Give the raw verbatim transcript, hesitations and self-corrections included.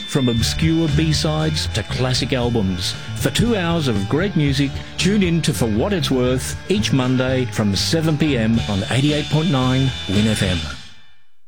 From obscure B-sides to classic albums. For two hours of great music, tune in to For What It's Worth each Monday from seven p m on eighty-eight point nine Win F M.